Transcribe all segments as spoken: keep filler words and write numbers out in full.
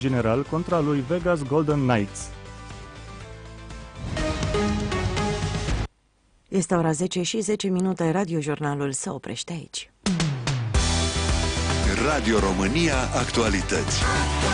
general contra lui Vegas Golden Knights. Este ora zece și zece minute, radiojurnalul se oprește aici. Radio România Actualități.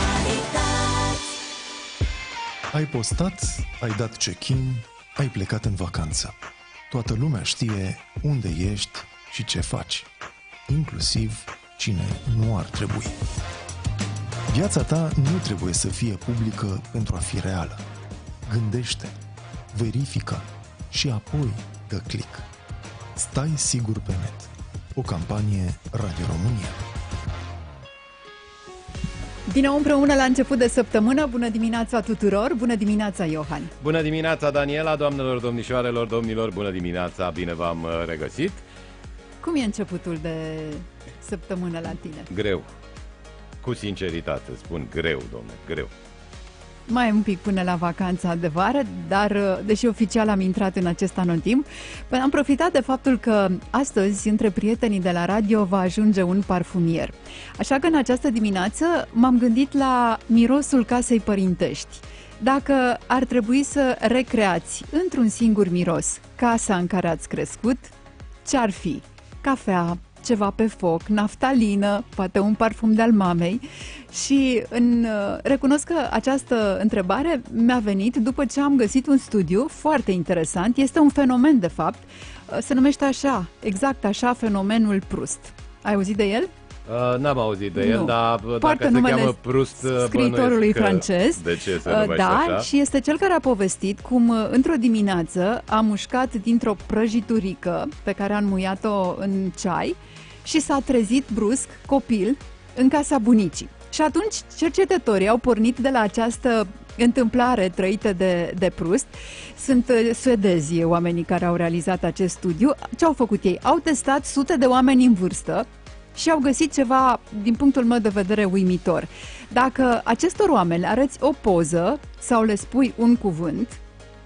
Ai postat, ai dat check-in, ai plecat în vacanță. Toată lumea știe unde ești și ce faci, inclusiv cine nu ar trebui. Viața ta nu trebuie să fie publică pentru a fi reală. Gândește, verifică și apoi dă click. Stai sigur pe net. O campanie Radio România. Din nou împreună la început de săptămână. Bună dimineața tuturor, bună dimineața Iohan. Bună dimineața Daniela, doamnelor, domnișoarelor, domnilor, bună dimineața, bine v-am regăsit. Cum e începutul de săptămână la tine? Greu, cu sinceritate spun, greu, domne, greu. Mai un pic până la vacanța de vară, dar deși oficial am intrat în acest anotimp, am profitat de faptul că astăzi între prietenii de la radio va ajunge un parfumier. Așa că în această dimineață m-am gândit la mirosul casei părintești. Dacă ar trebui să recreați într-un singur miros casa în care ați crescut, ce-ar fi? Cafea, ceva pe foc, naftalină, poate un parfum de-al mamei. Și în, recunosc că această întrebare mi-a venit după ce am găsit un studiu foarte interesant. Este un fenomen, de fapt, se numește așa, exact așa, fenomenul Proust. Ai auzit de el? Uh, n-am auzit de el, nu. Dar Poartă dacă se cheamă Proust, scriitorului francez. De ce se numește da, așa? Și este cel care a povestit cum într-o dimineață a mușcat dintr-o prăjiturică pe care a înmuiat-o în ceai și s-a trezit brusc, copil, în casa bunicii. Și atunci cercetătorii au pornit de la această întâmplare trăită de, de Proust. Sunt suedezi oamenii care au realizat acest studiu. Ce au făcut ei? Au testat sute de oameni în vârstă și au găsit ceva, din punctul meu de vedere, uimitor. Dacă acestor oameni le arăți o poză sau le spui un cuvânt,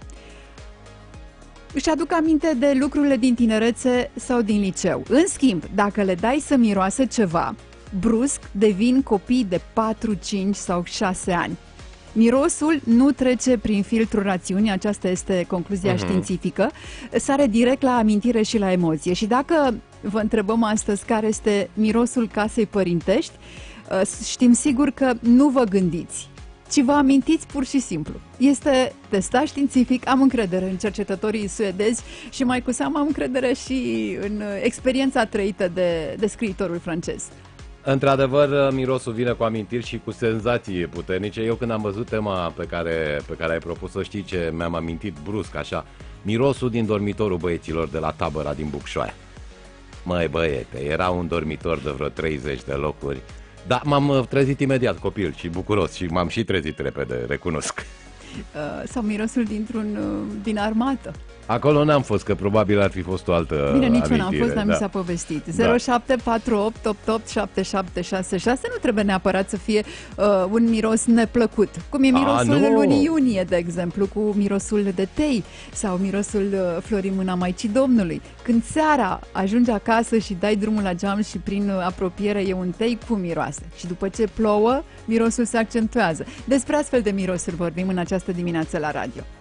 își aduc aminte de lucrurile din tinerețe sau din liceu. În schimb, dacă le dai să miroase ceva, brusc devin copii de patru, cinci sau șase ani. Mirosul nu trece prin filtrul rațiunii, aceasta este concluzia uh-huh. științifică, sare direct la amintire și la emoție. Și dacă vă întrebăm astăzi care este mirosul casei părintești, știm sigur că nu vă gândiți, ci vă amintiți pur și simplu. Este testat științific, am încredere în cercetătorii suedezi și mai cu seamă am încredere și în experiența trăită de, de scriitorul francez. Într-adevăr, mirosul vine cu amintiri și cu senzații puternice. Eu când am văzut tema pe care, pe care ai propus-o, știi ce mi-am amintit brusc așa? Mirosul din dormitorul băieților de la tabăra din Bucșoaia. Măi băiete, era un dormitor de vreo treizeci de locuri. Dar m-am trezit imediat copil și bucuros și m-am și trezit repede, recunosc. Uh, sau mirosul dintr-un, uh, din armată. Acolo n-am fost, că probabil ar fi fost o altă Bine, nici amintire, eu n-am fost, dar da. mi s-a povestit. zero șapte patru opt opt opt șapte șapte șase șase. Nu trebuie neapărat să fie uh, un miros neplăcut. Cum e mirosul A, lunii iunie, de exemplu, cu mirosul de tei sau mirosul uh, florii mâna Maicii Domnului. Când seara ajungi acasă și dai drumul la geam și prin uh, apropiere e un tei, cu miroase. Și după ce plouă, mirosul se accentuează. Despre astfel de mirosuri vorbim în această dimineață la radio.